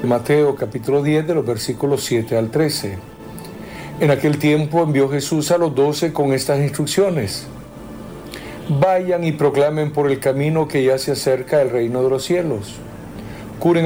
Mateo capítulo 10 de los versículos 7 al 13. En aquel tiempo envió Jesús a los 12 con estas instrucciones: vayan y proclamen por el camino que ya se acerca el reino de los cielos.